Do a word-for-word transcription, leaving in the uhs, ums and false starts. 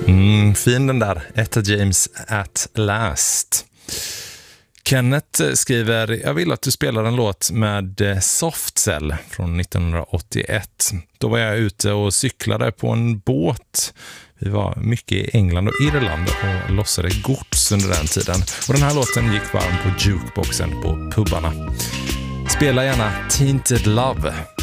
Mm, fin den där. Etta James at last. Kenneth skriver, jag vill att du spelar en låt med Soft Cell från nittonhundraåttioett. Då var jag ute och cyklade på en båt. Vi var mycket i England och Irland och lossade gods under den tiden. Och den här låten gick varm på jukeboxen på pubbarna. Spela gärna Tainted Love.